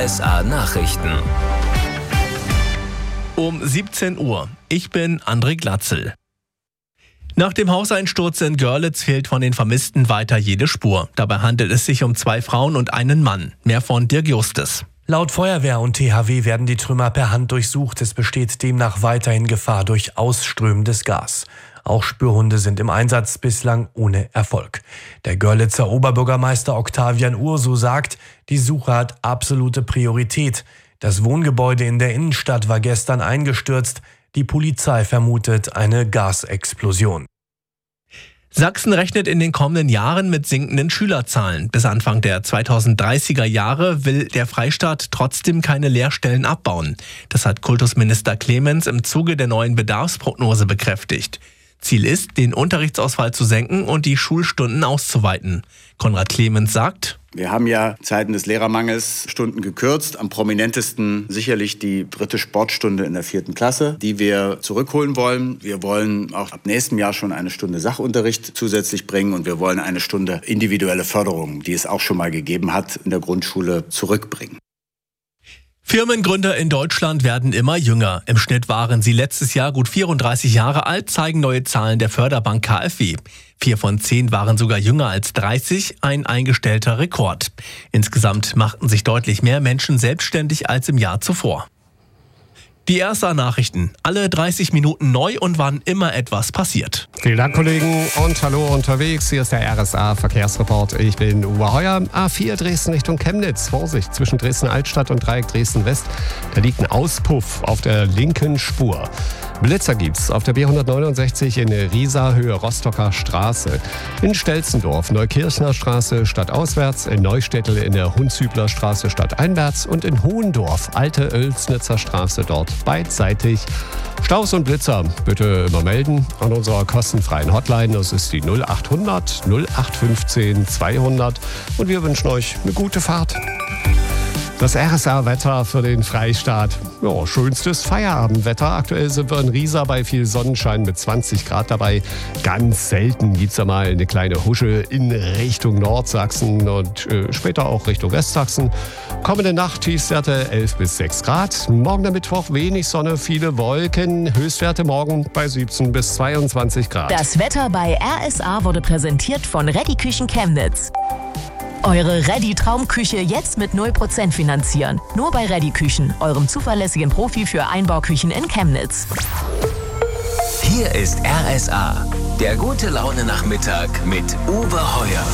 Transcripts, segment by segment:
RSA Nachrichten. Um 17 Uhr. Ich bin André Glatzel. Nach dem Hauseinsturz in Görlitz fehlt von den Vermissten weiter jede Spur. Dabei handelt es sich um 2 Frauen und einen Mann. Mehr von Dirk Justus. Laut Feuerwehr und THW werden die Trümmer per Hand durchsucht. Es besteht demnach weiterhin Gefahr durch ausströmendes Gas. Auch Spürhunde sind im Einsatz, bislang ohne Erfolg. Der Görlitzer Oberbürgermeister Octavian Ursu sagt, die Suche hat absolute Priorität. Das Wohngebäude in der Innenstadt war gestern eingestürzt. Die Polizei vermutet eine Gasexplosion. Sachsen rechnet in den kommenden Jahren mit sinkenden Schülerzahlen. Bis Anfang der 2030er Jahre will der Freistaat trotzdem keine Lehrstellen abbauen. Das hat Kultusminister Clemens im Zuge der neuen Bedarfsprognose bekräftigt. Ziel ist, den Unterrichtsausfall zu senken und die Schulstunden auszuweiten. Konrad Clemens sagt: Wir haben ja Zeiten des Lehrermangels Stunden gekürzt. Am prominentesten sicherlich die 3. Sportstunde in der 4. Klasse, die wir zurückholen wollen. Wir wollen auch ab nächstem Jahr schon eine Stunde Sachunterricht zusätzlich bringen und wir wollen eine Stunde individuelle Förderung, die es auch schon mal gegeben hat, in der Grundschule zurückbringen. Firmengründer in Deutschland werden immer jünger. Im Schnitt waren sie letztes Jahr gut 34 Jahre alt, zeigen neue Zahlen der Förderbank KfW. 4 von 10 waren sogar jünger als 30, ein eingestellter Rekord. Insgesamt machten sich deutlich mehr Menschen selbstständig als im Jahr zuvor. Die RSA-Nachrichten. Alle 30 Minuten neu und wann immer etwas passiert. Vielen Dank, Kollegen, und hallo unterwegs. Hier ist der RSA-Verkehrsreport. Ich bin Uwe Heuer. A4 Dresden Richtung Chemnitz. Vorsicht, zwischen Dresden-Altstadt und Dreieck Dresden-West. Da liegt ein Auspuff auf der linken Spur. Blitzer gibt's auf der B169 in Riesa, Höhe Rostocker Straße. In Stelzendorf, Neukirchner Straße stadtauswärts, in Neustädtel in der Hundshübler Straße stadteinwärts und in Hohendorf, Alte Oelsnitzer Straße dort beidseitig. Staus und Blitzer bitte immer melden an unserer kostenfreien Hotline. Das ist die 0800 0815 200 und wir wünschen euch eine gute Fahrt. Das RSA-Wetter für den Freistaat. Ja, schönstes Feierabendwetter. Aktuell sind wir in Riesa bei viel Sonnenschein mit 20 Grad dabei. Ganz selten gibt es ja mal eine kleine Husche in Richtung Nordsachsen und später auch Richtung Westsachsen. Kommende Nacht Tiefstwerte 11 bis 6 Grad. Morgen der Mittwoch wenig Sonne, viele Wolken. Höchstwerte morgen bei 17 bis 22 Grad. Das Wetter bei RSA wurde präsentiert von Reddy Küchen Chemnitz. Eure Reddy-Traumküche jetzt mit 0% finanzieren. Nur bei Reddy Küchen, eurem zuverlässigen Profi für Einbauküchen in Chemnitz. Hier ist RSA, der gute Laune-Nachmittag mit Uwe Heuer.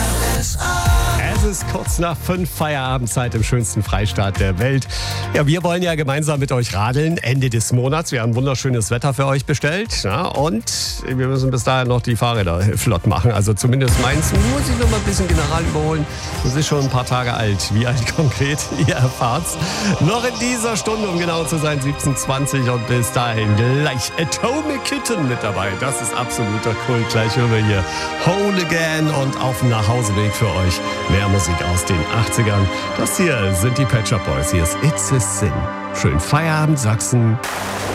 Es ist kurz nach 5 Feierabendzeit im schönsten Freistaat der Welt. Ja, wir wollen ja gemeinsam mit euch radeln. Ende des Monats. Wir haben wunderschönes Wetter für euch bestellt. Ja, und wir müssen bis dahin noch die Fahrräder flott machen. Also zumindest meins muss ich noch mal ein bisschen General überholen. Das ist schon ein paar Tage alt. Wie alt konkret? Ihr erfahrt's. Noch in dieser Stunde, um genau zu sein, 17:20 und bis dahin gleich Atomic Kitten mit dabei. Das ist absoluter Kult. Gleich hören wir hier Whole Again und auf dem Nachhauseweg für euch mehr Musik aus den 80ern. Das hier sind die Pet Shop Boys. Hier ist It's a Sin. Schönen Feierabend, Sachsen.